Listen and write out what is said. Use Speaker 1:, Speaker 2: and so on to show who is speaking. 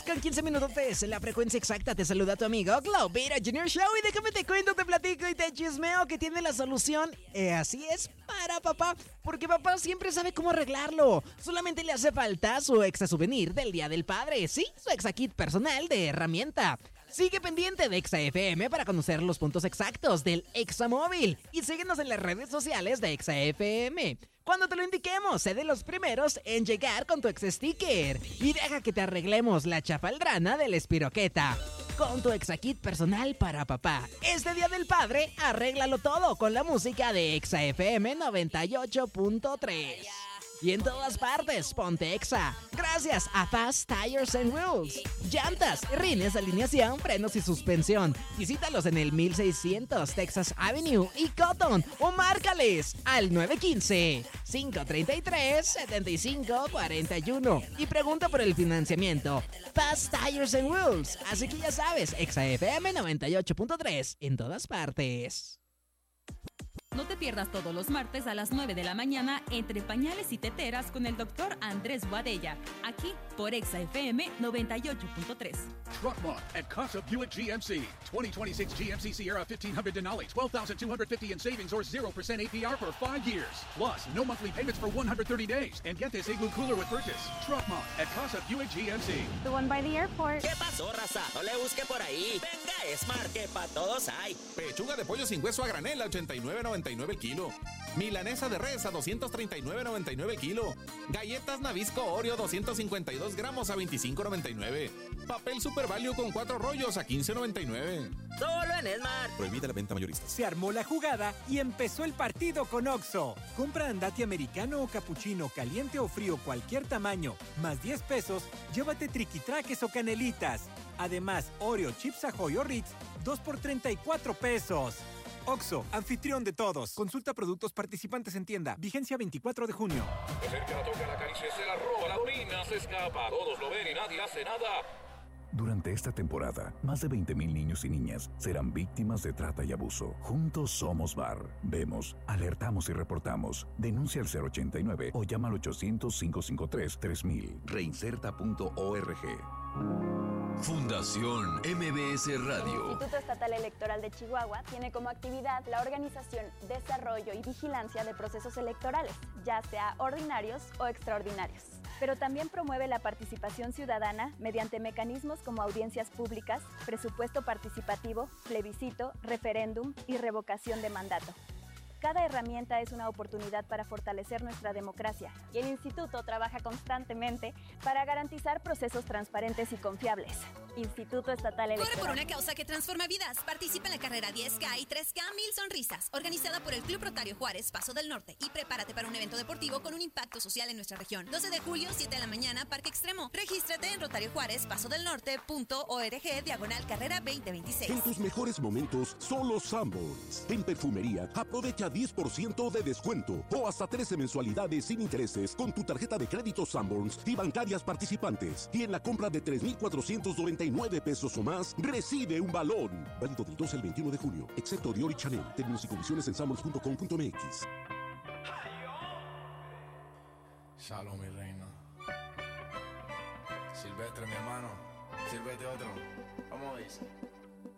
Speaker 1: con 15 minutos en la frecuencia exacta. Te saluda tu amigo Globera Junior Show. Y déjame te cuento, te platico y te chismeo que tiene la solución. Así es, para papá. Porque papá siempre sabe cómo arreglarlo. Solamente le hace falta su extra souvenir del Día del Padre. Sí, su extra kit personal de herramienta. Sigue pendiente de Exa FM para conocer los puntos exactos del Exa Móvil. Y síguenos en las redes sociales de Exa FM. Cuando te lo indiquemos, sé de los primeros en llegar con tu Exa Sticker. Y deja que te arreglemos la chafaldrana del Espiroqueta. Con tu Exa Kit personal para papá. Este Día del Padre, arréglalo todo con la música de Exa FM 98.3. Y en todas partes, ponte Exa. Gracias a Fast Tires and Wheels. Llantas, rines, alineación, frenos y suspensión. Visítalos en el 1600 Texas Avenue y Cotton. O márcales al 915-533-7541. Y pregunta por el financiamiento. Fast Tires and Wheels. Así que ya sabes, Exa FM 98.3 en todas partes.
Speaker 2: No te pierdas todos los martes a las 9 de la mañana Entre Pañales y Teteras con el Dr. Andrés Boadella, aquí por Exa FM 98.3.
Speaker 3: Truck Month at Casa Buick GMC. 2026 GMC Sierra 1500 Denali, $12,250 in savings or 0% APR for 5 years. Plus, no monthly payments for 130 days. And get this igloo cooler with purchase. Truck Month at Casa Buick GMC.
Speaker 4: The one by the airport.
Speaker 5: ¿Qué pasó, raza? No le busque por ahí. Venga, Smart, que pa' todos hay.
Speaker 6: Pechuga de pollo sin hueso a granel a 89.99 el kilo. Milanesa de res a 239.99 el kilo. Galletas Nabisco Oreo 252 gramos a 25.99. Papel Super Value con 4 rollos a 15.99.
Speaker 5: Solo en Smart.
Speaker 6: Prohibida la venta mayorista.
Speaker 7: Se armó la jugada y empezó el partido con Oxxo. Compra andati americano o capuchino, caliente o frío, cualquier tamaño, más 10 pesos, llévate triquitraques o canelitas. Además, Oreo, Chips Ahoy o Ritz, 2 por 34 pesos. Oxxo, anfitrión de todos. Consulta productos participantes en tienda. Vigencia 24 de junio.
Speaker 8: Se acerca, la toca, la acaricia, se la roba, la orina, se escapa. Todos lo ven y nadie hace nada.
Speaker 9: Durante esta temporada, más de 20,000 niños y niñas serán víctimas de trata y abuso. Juntos somos VAR. Vemos, alertamos y reportamos. Denuncia al 089 o llama al 800-553-3000. Reinserta.org.
Speaker 10: Fundación MBS Radio.
Speaker 4: El Instituto Estatal Electoral de Chihuahua tiene como actividad la organización, desarrollo y vigilancia de procesos electorales, ya sea ordinarios o extraordinarios. Pero también promueve la participación ciudadana mediante mecanismos como audiencias públicas, presupuesto participativo, plebiscito, referéndum y revocación de mandato. Cada herramienta es una oportunidad para fortalecer nuestra democracia y el Instituto trabaja constantemente para garantizar procesos transparentes y confiables. Instituto Estatal Electoral.
Speaker 11: Corre por una causa que transforma vidas. Participa en la carrera 10K y 3K 1000 sonrisas, organizada por el Club Rotario Juárez, Paso del Norte. Y prepárate para un evento deportivo con un impacto social en nuestra región. 12 de julio, 7 de la mañana, Parque Extremo. Regístrate en rotariojuárezpasodelnorte.org/carrera 2026.
Speaker 12: En tus mejores momentos, solo Sanborns. En perfumería, aprovecha 10% de descuento o hasta 13 mensualidades sin intereses con tu tarjeta de crédito Sanborns y bancarias participantes. Y en la compra de 3,499 pesos o más, recibe un balón. Válido del 12 al 21 de junio, excepto Dior y Chanel. Términos y condiciones en sanborns.com.mx.
Speaker 13: Shalom, mi reina. Silvestre, mi hermano. Sírvete otro. Vamos a ver.